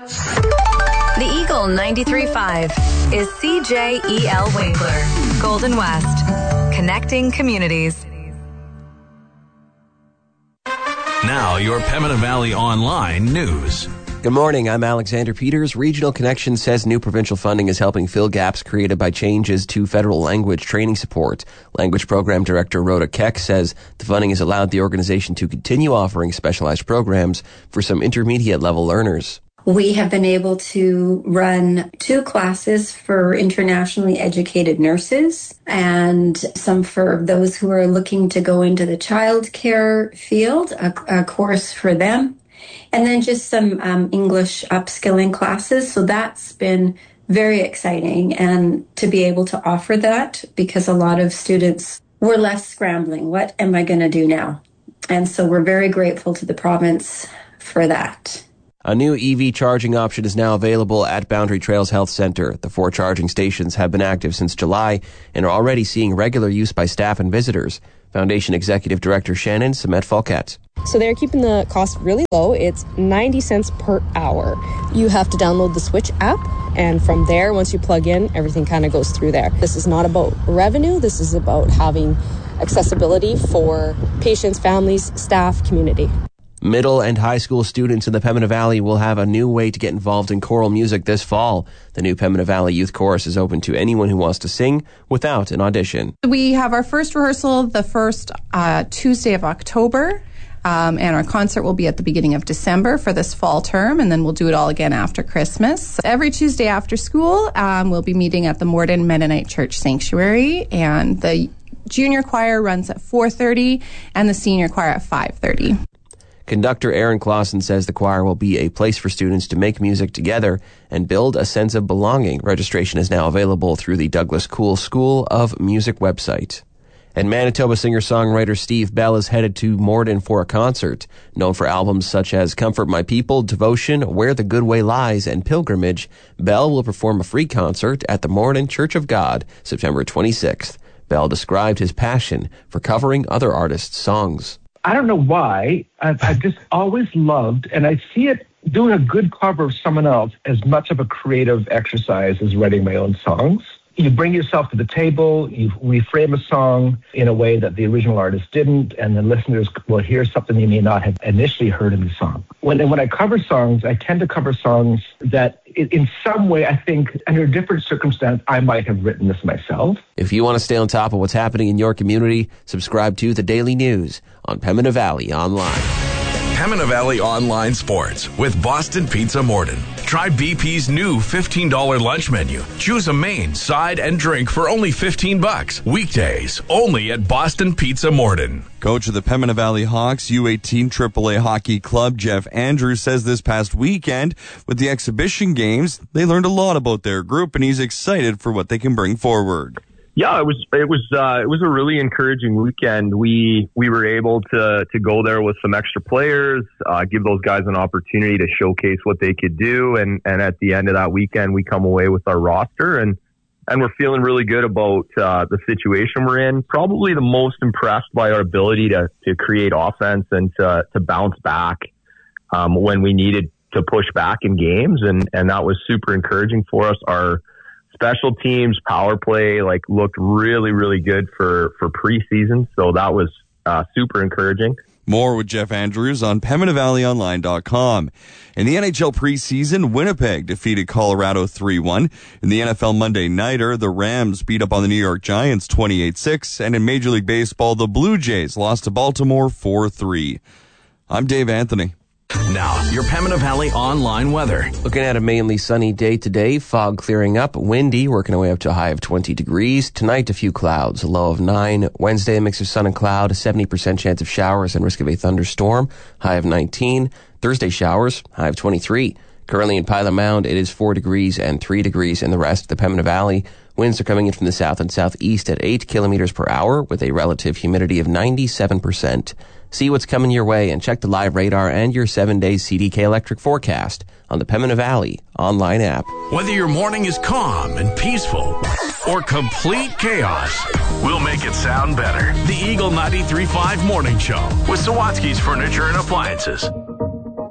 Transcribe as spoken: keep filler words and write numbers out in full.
The Eagle ninety-three point five is C J E L Winkler, Golden West, connecting communities. Now, your Pembina Valley Online news. Good morning, I'm Alexander Peters. Regional Connection says new provincial funding is helping fill gaps created by changes to federal language training support. Language Program Director Rhoda Keck says the funding has allowed the organization to continue offering specialized programs for some intermediate level learners. We have been able to run two classes for internationally educated nurses and some for those who are looking to go into the childcare field, a, a course for them, and then just some um, English upskilling classes. So that's been very exciting, and to be able to offer that, because a lot of students were left scrambling. What am I going to do now? And so we're very grateful to the province for that. A new E V charging option is now available at Boundary Trails Health Centre. The four charging stations have been active since July and are already seeing regular use by staff and visitors. Foundation Executive Director Shannon Semet-Falquette. So they're keeping the cost really low. It's ninety cents per hour. You have to download the Switch app, and from there, once you plug in, everything kind of goes through there. This is not about revenue. This is about having accessibility for patients, families, staff, community. Middle and high school students in the Pembina Valley will have a new way to get involved in choral music this fall. The new Pembina Valley Youth Chorus is open to anyone who wants to sing without an audition. We have our first rehearsal the first uh, Tuesday of October, um, and our concert will be at the beginning of December for this fall term, and then we'll do it all again after Christmas. Every Tuesday after school, um, we'll be meeting at the Morden Mennonite Church Sanctuary, and the junior choir runs at four thirty and the senior choir at five thirty. Conductor Aaron Clausen says the choir will be a place for students to make music together and build a sense of belonging. Registration is now available through the Douglas Cool School of Music website. And Manitoba singer-songwriter Steve Bell is headed to Morden for a concert. Known for albums such as Comfort My People, Devotion, Where the Good Way Lies, and Pilgrimage, Bell will perform a free concert at the Morden Church of God, September twenty-sixth. Bell described his passion for covering other artists' songs. I don't know why. I've, I've just always loved, and I see it doing a good cover of someone else as much of a creative exercise as writing my own songs. You bring yourself to the table, you reframe a song in a way that the original artist didn't, and the listeners will hear something you may not have initially heard in the song. When, when I cover songs, I tend to cover songs that in some way, I think, under a different circumstance, I might have written this myself. If you want to stay on top of what's happening in your community, subscribe to The Daily News on Pembina Valley Online. Pembina Valley Online Sports with Boston Pizza Morden. Try B P's new fifteen dollars lunch menu. Choose a main, side, and drink for only fifteen bucks. Weekdays, only at Boston Pizza Morden. Coach of the Pembina Valley Hawks U eighteen triple A Hockey Club, Jeff Andrews, says this past weekend with the exhibition games, they learned a lot about their group, and he's excited for what they can bring forward. Yeah, it was it was uh, it was a really encouraging weekend. We we were able to to go there with some extra players, uh, give those guys an opportunity to showcase what they could do, and, and at the end of that weekend, we come away with our roster, and and we're feeling really good about uh, the situation we're in. Probably the most impressed by our ability to to create offense and to to bounce back um, when we needed to push back in games, and and that was super encouraging for us. Our special teams, power play, like looked really, really good for, for preseason. So that was uh, super encouraging. More with Jeff Andrews on Pembina Valley Online dot com. In the N H L preseason, Winnipeg defeated Colorado three one. In the N F L Monday Nighter, the Rams beat up on the New York Giants twenty-eight six. And in Major League Baseball, the Blue Jays lost to Baltimore four three. I'm Dave Anthony. Now, your Pembina Valley Online weather. Looking at a mainly sunny day today, fog clearing up, windy, working our way up to a high of twenty degrees. Tonight, a few clouds, a low of nine. Wednesday, a mix of sun and cloud, a seventy percent chance of showers and risk of a thunderstorm, high of nineteen. Thursday, showers, high of twenty-three. Currently in Pilot Mound, it is four degrees and three degrees in the rest of the Pembina Valley. Winds are coming in from the south and southeast at eight kilometers per hour with a relative humidity of ninety-seven percent. See what's coming your way and check the live radar and your seven-day C D K electric forecast on the Pembina Valley online app. Whether your morning is calm and peaceful or complete chaos, we'll make it sound better. The Eagle ninety-three point five Morning Show with Sawatsky's Furniture and Appliances.